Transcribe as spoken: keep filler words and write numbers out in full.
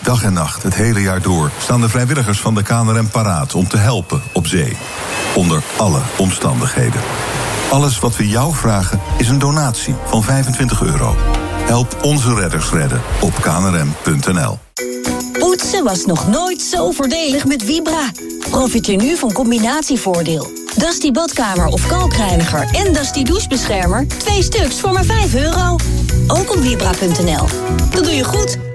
Dag en nacht, het hele jaar door, staan de vrijwilligers van de K N R M paraat om te helpen op zee. Onder alle omstandigheden. Alles wat we jou vragen is een donatie van vijfentwintig euro. Help onze redders redden op knrm punt n l. Poetsen was nog nooit zo voordelig met Vibra. Profiteer nu van combinatievoordeel. Dusty badkamer of kalkreiniger en Dusty douchebeschermer. Twee stuks voor maar vijf euro. Ook op vibra punt n l. Dat doe je goed.